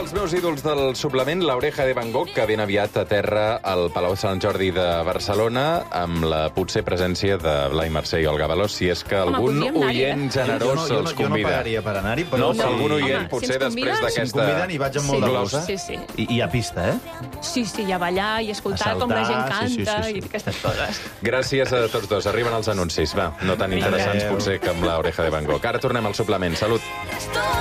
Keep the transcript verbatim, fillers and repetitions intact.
dels meus ídols del suplement, l'Oreja de Van Gogh, que ben aviat aterra al Palau Sant Jordi de Barcelona amb la potser presència de Blai Mercè i Olga Balós, si és que Home, algun podríem anar-hi, oient eh? generós jo no, jo no, els jo no convida. pagaria per anar-hi, però... No, sí. però algun oient, Home, potser si ens després conviden- Si em d'aquesta... conviden i vaig amb molt de glosa. gust, Sí, sí. I, I a pista, eh? Sí, sí, i a ballar i escoltar A com la gent saltar, sí, sí, canta sí, sí. i aquestes coses. Gràcies a tots dos. Arriben els anuncis. Va, no tan interessants Adéu. potser que amb l'Oreja de Van Gogh. Ara tornem al suplement. Salut.